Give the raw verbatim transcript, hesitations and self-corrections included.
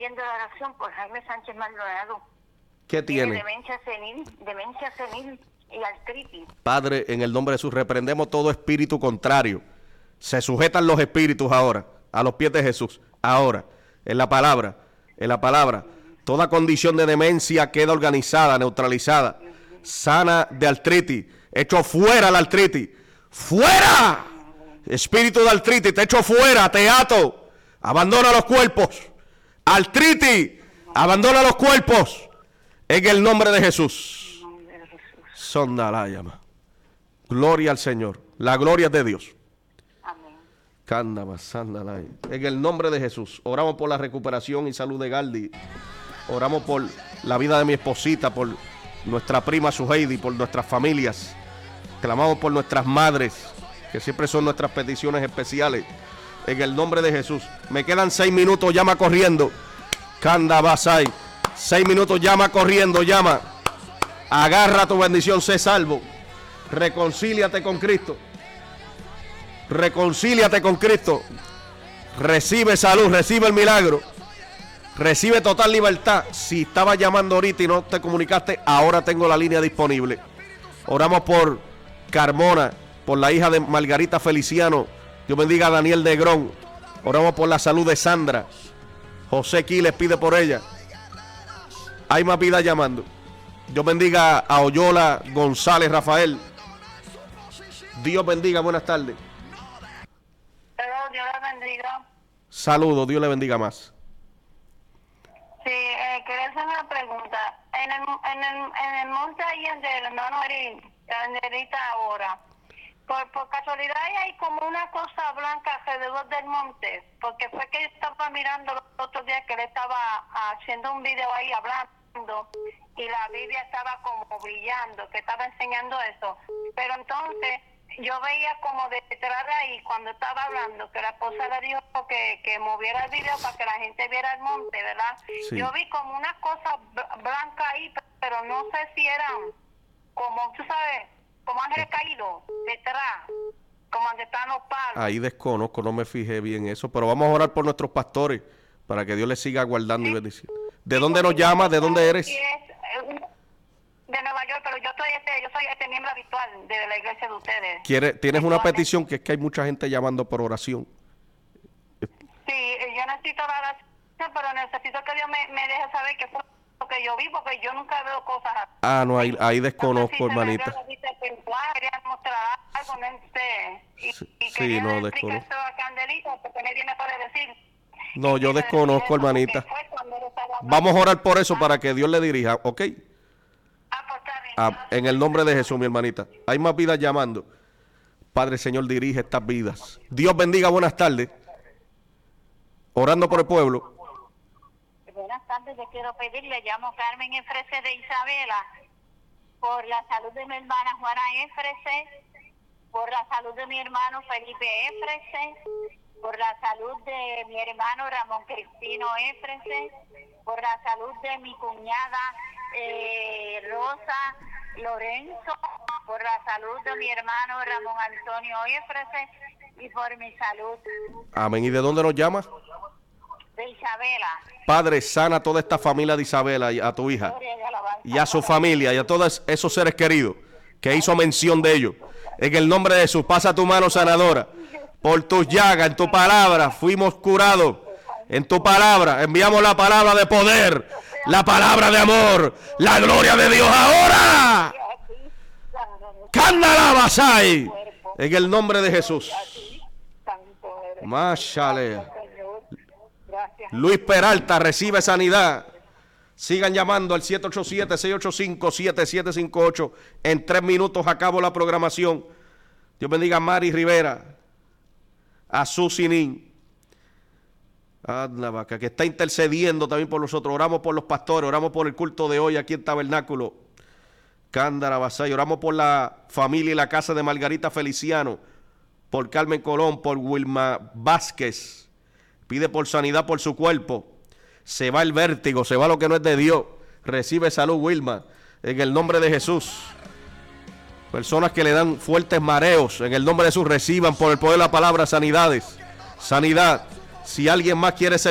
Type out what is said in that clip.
pidiendo la oración por Jaime Sánchez Maldonado. ¿Qué tiene? Demencia senil, demencia senil y artritis. Padre, en el nombre de Jesús, reprendemos todo espíritu contrario. Se sujetan los espíritus ahora, a los pies de Jesús. Ahora, en la palabra, en la palabra, toda condición de demencia queda organizada, neutralizada, sana de artritis, hecho fuera la artritis. ¡Fuera! Espíritu de artritis, te echo fuera, te ato. Abandona los cuerpos. Artritis, abandona los cuerpos. En el nombre de Jesús. Sonda la llama. Gloria al Señor. La gloria es de Dios. Amén. Cándama, sándala. En el nombre de Jesús. Oramos por la recuperación y salud de Galdi. Oramos por la vida de mi esposita, por nuestra prima Suheidi, por nuestras familias. Clamamos por nuestras madres, que siempre son nuestras peticiones especiales. En el nombre de Jesús. Me quedan seis minutos, llama corriendo. Canda Basay. Seis minutos, llama corriendo, llama. Agarra tu bendición, sé salvo. Reconcíliate con Cristo. Reconcíliate con Cristo. Recibe salud, recibe el milagro. Recibe total libertad. Si estabas llamando ahorita y no te comunicaste, ahora tengo la línea disponible. Oramos por Carmona, por la hija de Margarita Feliciano. Dios bendiga a Daniel Negrón. Oramos por la salud de Sandra. José Quiles pide por ella. Hay más vida llamando. Dios bendiga a Oyola González Rafael. Dios bendiga, buenas tardes. Pero Dios le bendiga. Saludos, Dios le bendiga más. Sí, eh, quería hacer una pregunta. En el, en el, en el monte ahí del hermano Erin, Erita ahora, por, por casualidad hay como una cosa blanca alrededor del monte, porque fue que yo estaba mirando los otros días que él estaba haciendo un video ahí hablando y la Biblia estaba como brillando, que estaba enseñando eso. Pero entonces yo veía como detrás de ahí, cuando estaba hablando, que la esposa le dijo que, que moviera el video para que la gente viera el monte, ¿verdad? Sí. Yo vi como una cosa blanca ahí, pero no sé si eran como, tú sabes, como ángeles caídos detrás, como donde están los palos. Ahí desconozco, no me fijé bien eso, pero vamos a orar por nuestros pastores para que Dios les siga guardando sí. y bendiciendo. ¿De sí, dónde nos llamas? ¿De dónde eres? Sí, es, de Nueva York, pero yo soy este, yo soy este miembro habitual de la iglesia de ustedes. ¿Quiere, ¿Tienes una petición? Que es que hay mucha gente llamando por oración. Sí, yo necesito la oración, pero necesito que Dios me, me deje saber qué fue lo que yo vi, porque yo nunca veo cosas así. Ah, no, ahí, ahí desconozco, no sé si hermanita. Quería mostrar algo, no sé. Y, sí, y sí, no, desconozco. A Candelita, porque nadie me puede decir. No, yo desconozco, hermanita. Vamos a orar por eso para que Dios le dirija, ¿ok? Ah, pues está bien. Ah, en el nombre de Jesús, mi hermanita. Hay más vidas llamando. Padre, Señor, dirige estas vidas. Dios bendiga, buenas tardes. Orando por el pueblo. Buenas tardes, yo quiero pedirle, llamo Carmen Efrese de Isabela, por la salud de mi hermana Juana Efrese, por la salud de mi hermano Felipe Efrese, por la salud de mi hermano Ramón Cristino Efrese, por la salud de mi cuñada eh, Rosa Lorenzo, por la salud de mi hermano Ramón Antonio Efrese y por mi salud. Amén. ¿Y de dónde nos llama? De Isabela. Padre, sana toda esta familia de Isabela y a tu hija y a su familia y a todos esos seres queridos que hizo mención de ellos. En el nombre de Jesús, pasa tu mano sanadora. Por tus llagas, en tu palabra, fuimos curados. En tu palabra, enviamos la palabra de poder, la palabra de amor, la gloria de Dios ahora. Cándala Basay. En el nombre de Jesús. Mashallah. Luis Peralta recibe sanidad. Sigan llamando al siete ocho siete, seis ocho cinco, siete siete cinco ocho. En tres minutos acabo la programación. Dios bendiga a Mari Rivera, a Susinin, a la vaca, que está intercediendo también por nosotros. Oramos por los pastores, oramos por el culto de hoy aquí en Tabernáculo. Cándara Basay, oramos por la familia y la casa de Margarita Feliciano, por Carmen Colón, por Wilma Vázquez. Pide por sanidad por su cuerpo. Se va el vértigo, se va lo que no es de Dios. Recibe salud, Wilma, en el nombre de Jesús. Personas que le dan fuertes mareos, en el nombre de Jesús, reciban por el poder de la palabra sanidades. Sanidad. Si alguien más quiere ser